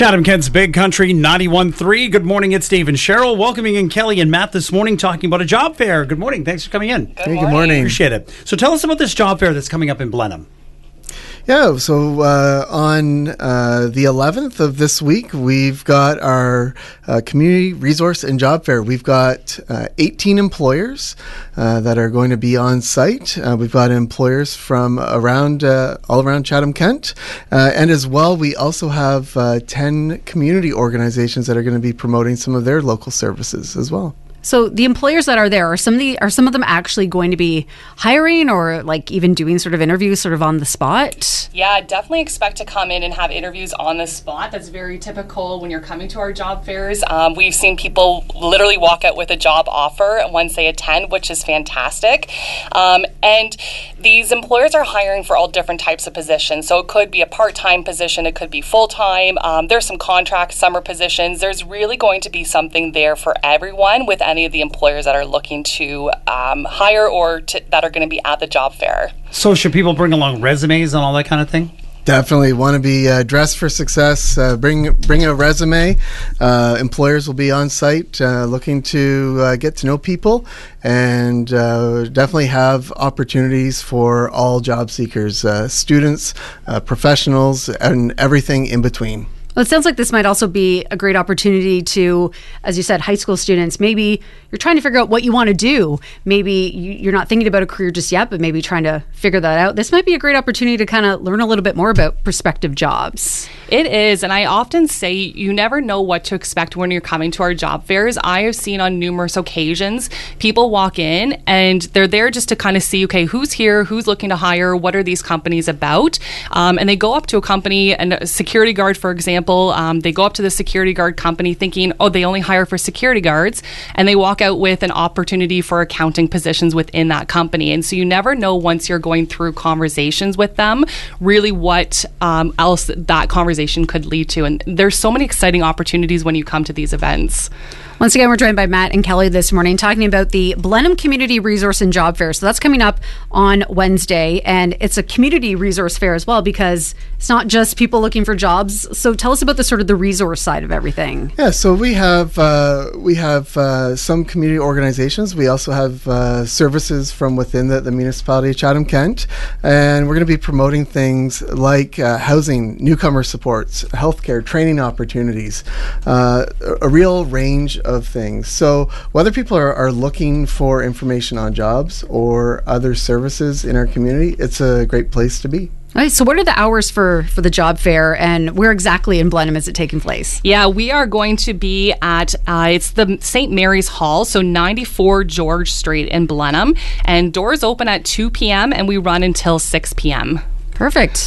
Chatham-Kent's Big Country 91.3. Good morning, it's Dave and Cheryl. Welcoming in Kelly and Matt this morning, talking about a job fair. Good morning, thanks for coming in. Good morning. Appreciate it. So tell us about this job fair that's coming up in Blenheim. Yeah, so on the 11th of this week, we've got our community resource and job fair. We've got 18 employers that are going to be on site. We've got employers from all around Chatham-Kent. And as well, we also have 10 community organizations that are going to be promoting some of their local services as well. So the employers that are there, are some of them actually going to be hiring or like even doing sort of interviews sort of on the spot? Yeah, definitely expect to come in and have interviews on the spot. That's very typical when you're coming to our job fairs. We've seen people literally walk out with a job offer once they attend, which is fantastic. And these employers are hiring for all different types of positions. So it could be a part-time position, it could be full-time. There's some contract summer positions. There's really going to be something there for everyone with any of the employers that are looking to hire or that are going to be at the job fair. So should people bring along resumes and all that kind of thing? Definitely want to be dressed for success. Bring a resume. Employers will be on site looking to get to know people, and definitely have opportunities for all job seekers, students, professionals, and everything in between. Well, it sounds like this might also be a great opportunity to, as you said, high school students. Maybe you're trying to figure out what you want to do. Maybe you're not thinking about a career just yet, but maybe trying to figure that out. This might be a great opportunity to kind of learn a little bit more about prospective jobs. It is, and I often say you never know what to expect when you're coming to our job fairs. I have seen on numerous occasions people walk in and they're there just to kind of see, okay, who's here, who's looking to hire, what are these companies about? And they go up to a company, and a security guard, for example, they go up to the security guard company thinking, oh, they only hire for security guards, and they walk out with an opportunity for accounting positions within that company. And so you never know once you're going through conversations with them, really what else that conversation could lead to. And there's so many exciting opportunities when you come to these events. Once again, we're joined by Matt and Kelly this morning talking about the Blenheim Community Resource and Job Fair. So that's coming up on Wednesday, and it's a community resource fair as well because it's not just people looking for jobs. So tell us about the sort of the resource side of everything. Yeah, so we have some community organizations. We also have services from within the municipality of Chatham-Kent, and we're going to be promoting things like housing, newcomer supports, healthcare, training opportunities, a real range of things. So whether people are looking for information on jobs or other services in our community, it's a great place to be. All right, so what are the hours for the job fair, and where exactly in Blenheim is it taking place? Yeah, we are going to be at, it's the St. Mary's Hall, so 94 George Street in Blenheim, and doors open at 2 p.m. and we run until 6 p.m. Perfect.